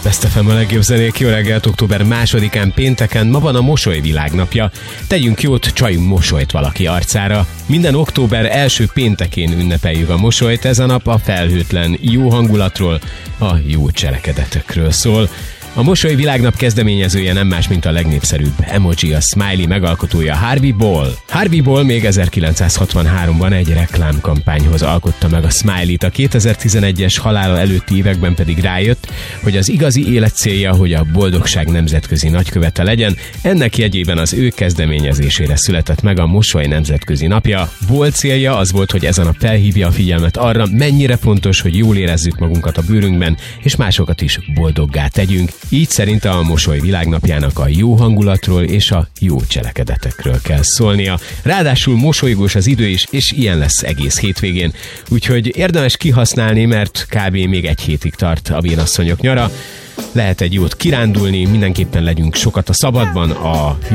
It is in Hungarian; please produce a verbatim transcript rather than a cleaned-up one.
Best ef em a legjobb zenék, jó reggelt, október másodikán pénteken, ma van a mosoly világnapja. Tegyünk jót, csaljunk mosolyt valaki arcára. Minden október első péntekén ünnepeljük a mosolyt, ez a nap a felhőtlen jó hangulatról, a jó cselekedetekről szól. A Mosoly világnap kezdeményezője nem más, mint a legnépszerűbb emoji, a smiley megalkotója Harvey Ball. Harvey Ball még ezerkilencszázhatvanháromban egy reklámkampányhoz alkotta meg a smiley-t, a kétezer-tizenegyes halála előtti években pedig rájött, hogy az igazi élet célja, hogy a boldogság nemzetközi nagykövete legyen, ennek jegyében az ő kezdeményezésére született meg a Mosoly nemzetközi napja. Ball célja az volt, hogy ez a nap felhívja a figyelmet arra, mennyire fontos, hogy jól érezzük magunkat a bőrünkben, és másokat is boldoggá tegyünk. Így szerinte a Mosoly világnapjának a jó hangulatról és a jó cselekedetekről kell szólnia. Ráadásul mosolygós az idő is, és ilyen lesz egész hétvégén. Úgyhogy érdemes kihasználni, mert kb. Még egy hétig tart a vénasszonyok nyara. Lehet egy jót kirándulni, mindenképpen legyünk sokat a szabadban, a